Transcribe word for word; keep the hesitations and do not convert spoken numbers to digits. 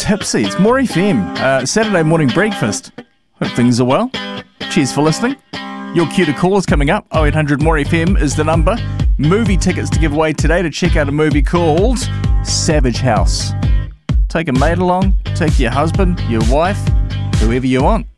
tipsy. It's More F M, uh, Saturday morning breakfast. Hope things are well. Cheers for listening. Your cue to call is coming up. oh eight hundred more F M is the number. Movie tickets to give away today to check out a movie called Savage House. Take a mate along, take your husband, your wife, whoever you want.